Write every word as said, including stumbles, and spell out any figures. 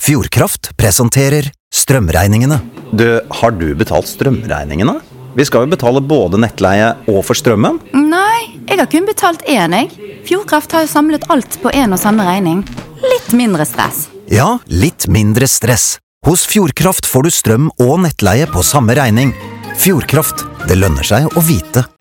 Fjordkraft presenterer strømregningene. Du, har du betalt strømregningene? Vi skal jo betale både nettleie og for strømmen. Nei, jeg har kun betalt én, jeg. Fjordkraft har jo samlet alt på en og samme regning. Litt mindre stress. Ja, litt mindre stress. Hos Fjordkraft får du strøm og nettleie på samme regning. Fjordkraft, det lønner seg å vite.